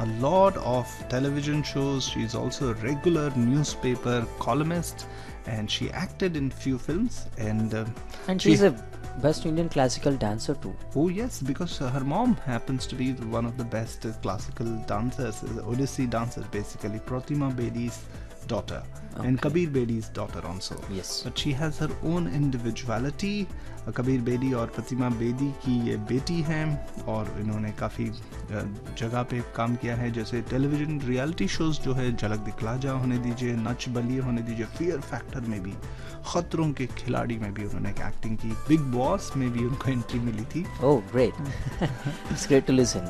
a lot of television shows. She's also a regular newspaper columnist, and she acted in few films. And she's a best Indian classical dancer too. Oh yes, because her mom happens to be one of the best classical dancers, Odissi dancers basically, Pratima Bedi's daughter, and Kabir Bedi's daughter also. Yes. But she has her own individuality. Kabir Bedi और प्रतिमा बेदी की ये बेटी हैं, और इन्होंने काफ़ी जगह पे काम किया है, जैसे टेलीविज़न रियलिटी शोज़ जो है झलक दिखला जा होने दीजिए, नच बलिए होने दीजिए, फियर फैक्टर में भी, खतरों के खिलाड़ी में भी उन्होंने एक्टिंग की, बिग बॉस में भी उनको एंट्री मिली थी. Oh great, it's great to listen.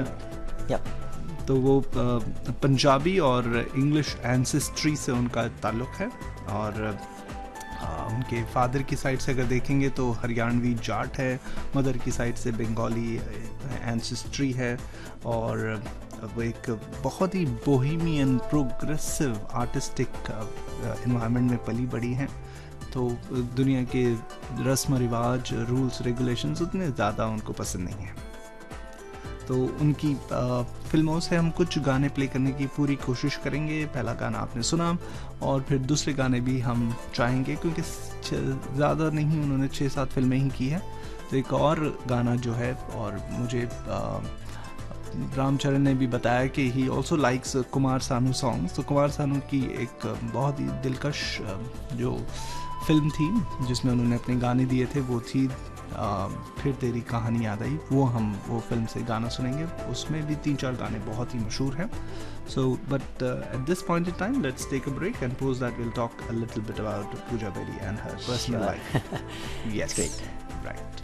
तो वो पंजाबी और इंग्लिश एंसेस्ट्री से उनका ताल्लुक़ है, और उनके फादर की साइड से अगर देखेंगे तो हरियाणवी जाट है, मदर की साइड से बंगाली एंसेस्ट्री है, और वो एक बहुत ही बोहेमियन प्रोग्रेसिव आर्टिस्टिक इन्वायरमेंट में पली बड़ी हैं. तो दुनिया के रस्म रिवाज, रूल्स रेगुलेशंस उतने ज़्यादा उनको पसंद नहीं हैं. तो उनकी फिल्मों से हम कुछ गाने प्ले करने की पूरी कोशिश करेंगे. पहला गाना आपने सुना, और फिर दूसरे गाने भी हम चाहेंगे, क्योंकि ज़्यादा नहीं, उन्होंने 6-7 फिल्में ही की है. तो एक और गाना जो है, और मुझे रामचरण ने भी बताया कि he also likes Kumar Sanu songs. तो कुमार सानू की एक बहुत ही दिलकश जो फिल्म थी जिसमें उन्होंने अपने गाने दिए थे, वो थी फिर तेरी कहानी याद आई. वो फिल्म से गाना सुनेंगे. उसमें भी 3-4 गाने बहुत ही मशहूर हैं. So, but at this point in time, let's take a break, and post that we'll talk a little bit about Pooja Bedi and her personal life. Yes, great. Right.